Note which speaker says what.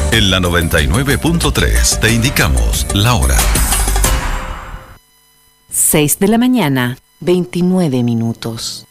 Speaker 1: En la 99.3 te indicamos la hora.
Speaker 2: 6 de la mañana, 29 minutos.